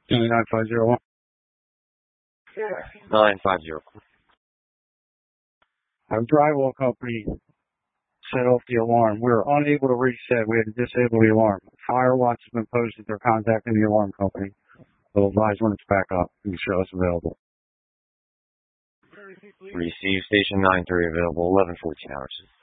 950. 950. Our drywall company set off the alarm. We were unable to reset. We had to disable the alarm. Fire watch has been posted. They're contacting the alarm company. They'll advise when it's back up and show us available. Receive station 93 available 11:14 hours.